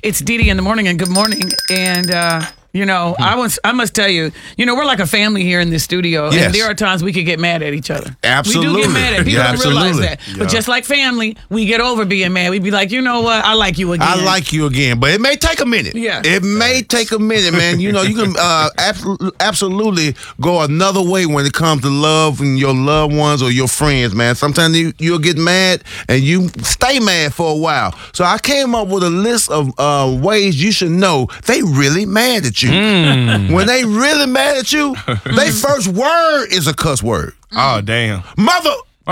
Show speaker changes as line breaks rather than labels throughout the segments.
It's Dee Dee in the morning, and good morning. And, I must tell you, we're like a family here in this studio.
Yes.
And there are times we could get mad at each other.
Absolutely.
We do get mad at people. Don't realize that.
Yeah.
But just like family, we get over being mad. We'd be like, you know what? I like you again.
I like you again, but it may take a minute.
Yeah.
It may take a minute, man. You can absolutely go another way when it comes to love and your loved ones or your friends, man. Sometimes you'll get mad and you stay mad for a while. So I came up with a list of ways you should know they really mad at you. When they really mad at you, their first word is a cuss word.
Oh, damn.
Mother.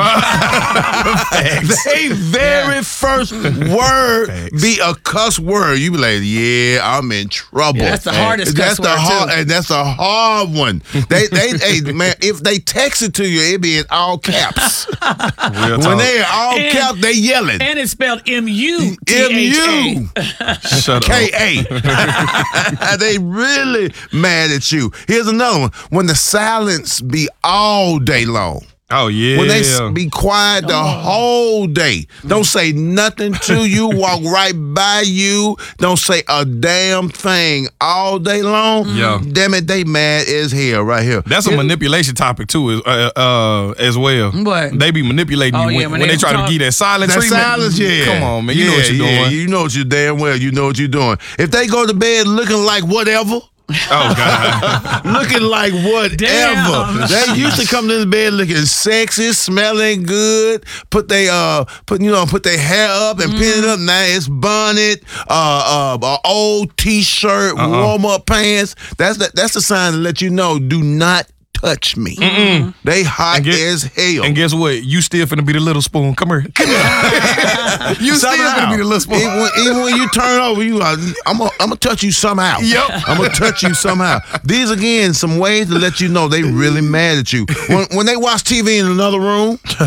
They very first word be a cuss word. You be like, yeah, I'm in trouble.
Yeah, that's the hardest cuss word, too.
And that's a hard one. Hey, man, if they text it to you, it be in all caps. When they in all caps, they yelling.
And it's spelled M-U-T-H-A.
M-U.
Shut up.
K-A. They really mad at you. Here's another one. When the silence be all day long.
Oh, yeah.
When they be quiet the whole day. Don't say nothing to you. Walk right by you. Don't say a damn thing all day long.
Yeah.
Damn it, they mad as hell right here.
That's a manipulation topic, too, as well.
What?
They be manipulating you when they try to give that silent
That
treatment.
silence, yeah.
Come on, man. You know what you're doing.
You know what you're damn well. You know what you're doing. If they go to bed looking like whatever.
Oh, God.
Looking like whatever.
Damn.
They used to come to the bed looking sexy, smelling good, put their hair up and pin it up. Now it's bonnet, a old t-shirt, warm-up pants. That's the sign to let you know, do not touch me. They hot as hell.
And guess what? You still finna be the little spoon. Come here. You still finna be the little spoon.
Even when you turn over, I'm gonna touch you somehow.
Yep.
I'm gonna touch you somehow. These again, some ways to let you know they really mad at you. When they watch TV in another room,
They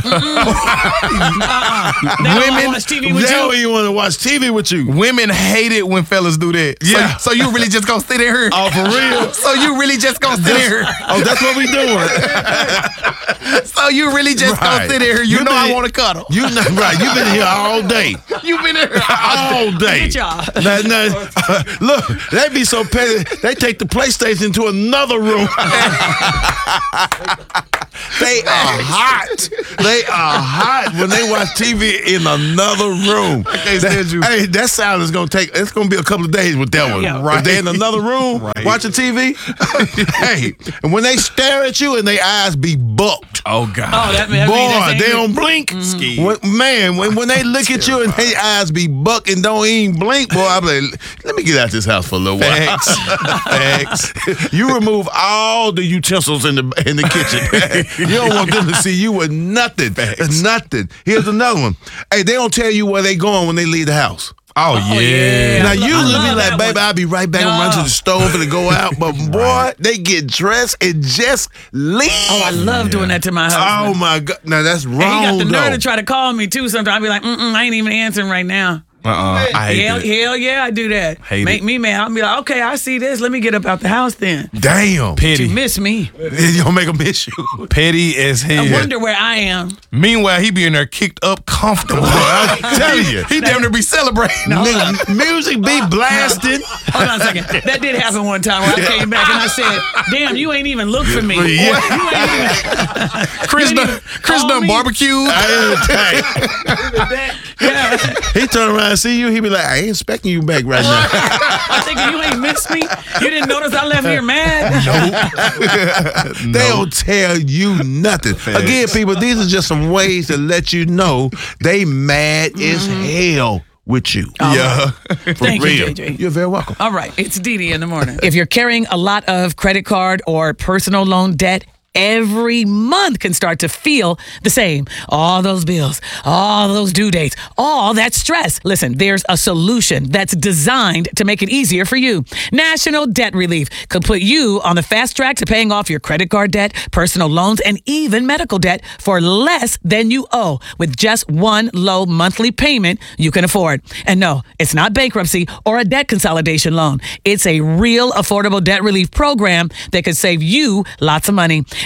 don't watch TV with
they
you.
don't even want to watch TV with you.
Women hate it when fellas do that.
Yeah.
So you really just gonna sit in here?
Oh, for real?
So you really just gonna sit in here?
Oh, that's what we doing.
So you really just gonna sit in here? You know I want to cuddle.
You know, right? You've been here all day.
You been here
All day.
Get y'all.
Look, they be so petty. They take the PlayStation to another room. They are hot. They are hot when they watch TV in another room. Hey, that sound is gonna take. It's gonna be a couple of days with that one.
Yeah.
Right. If they in another room watching TV. Hey, and when they stare at you and their eyes be bucked.
Oh, God.
Oh, that means
Boy, they don't blink. When they look at you and their eyes be buck and don't even blink, boy, I'm like, let me get out this house for a little while.
Thanks.
You remove all the utensils in the kitchen. You don't want them to see you with nothing. Nothing. Here's another one. Hey, they don't tell you where they going when they leave the house.
Oh, yeah.
Now,
I
usually
love
be like,
that
baby,
one.
I'll be right back and run to the stove and go out. But, boy, they get dressed and just leave.
Oh, I love doing that to my husband.
Oh, my God. Now, that's wrong,
And he got the nerve
though.
to try to call me, too, sometimes. I'll be like, I ain't even answering right now.
I hate
Hell,
that.
hell yeah, I do that.
Hate
Make
it.
me mad. I'll be like, okay, I see this. Let me get up out the house then.
Damn.
Petty.
You miss me.
You don't make them miss you.
Petty as hell.
I wonder where I am.
Meanwhile, he be in there kicked up comfortable.
I'm telling you.
He damn near be celebrating.
Music be blasting.
Hold on a second. That did happen one time where I came back and I said, damn, you ain't even look for me.
Yeah.
You ain't even.
Chris
You ain't even
Chris
call
done
me.
barbecued.
Yeah.
He turn around and see you, he be like, I ain't expecting you back right now.
I'm thinking you ain't missed me. You didn't notice I left here mad.
They don't tell you nothing. Again, people, these are just some ways to let you know they mad as hell with you.
Yeah.
For
Thank you,
real.
JJ.
You're very welcome.
All right, it's Dee Dee in the morning. If you're carrying a lot of credit card or personal loan debt, every month can start to feel the same. All those bills, all those due dates, all that stress. Listen, there's a solution that's designed to make it easier for you. National Debt Relief could put you on the fast track to paying off your credit card debt, personal loans, and even medical debt for less than you owe with just one low monthly payment you can afford. And no, it's not bankruptcy or a debt consolidation loan. It's a real affordable debt relief program that could save you lots of money.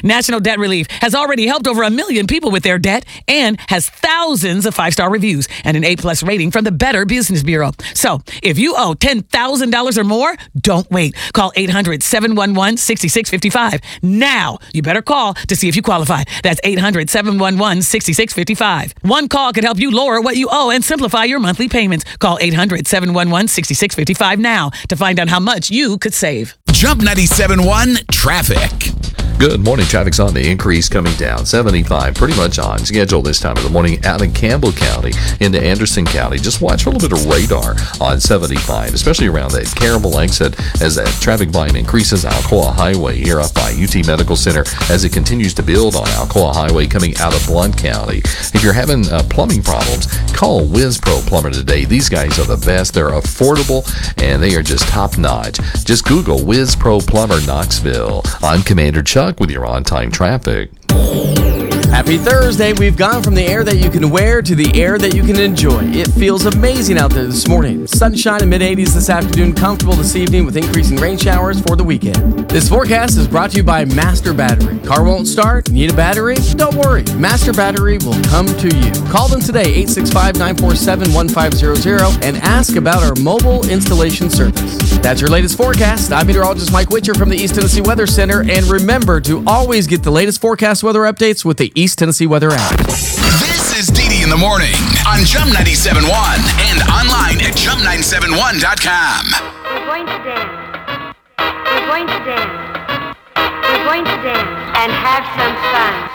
National Debt Relief has already helped over 1 million people with their debt and has thousands of 5-star reviews and an A+ rating from the Better Business Bureau. So if you owe $10,000 or more, don't wait. Call 800-711-6655. Now, you better call to see if you qualify. That's 800-711-6655. One call could help you lower what you owe and simplify your monthly payments. Call 800-711-6655 now to find out how much you could save.
Jump 97.1 Traffic.
Good morning. Traffic's on the increase coming down 75, pretty much on schedule this time of the morning out in Campbell County into Anderson County. Just watch for a little bit of radar on 75, especially around that Caramel exit as that traffic volume increases. Alcoa Highway here up by UT Medical Center as it continues to build on Alcoa Highway coming out of Blount County. If you're having plumbing problems, call Whiz Pro Plumber today. These guys are the best. They're affordable and they are just top notch. Just Google Whiz Pro Plumber Knoxville. I'm Commander Chuck with your on-time traffic.
Happy Thursday. We've gone from the air that you can wear to the air that you can enjoy. It feels amazing out there this morning. Sunshine in mid-80s this afternoon, comfortable this evening with increasing rain showers for the weekend. This forecast is brought to you by Master Battery. Car won't start? Need a battery? Don't worry. Master Battery will come to you. Call them today, 865-947-1500, and ask about our mobile installation service. That's your latest forecast. I'm meteorologist Mike Witcher from the East Tennessee Weather Center, and remember to always get the latest forecast weather updates with the East Tennessee Weather app.
This is Dee in the morning on Jump 97.1 and online at jump971.com.
We're going to dance. We're going to dance. We're going to dance and have some fun.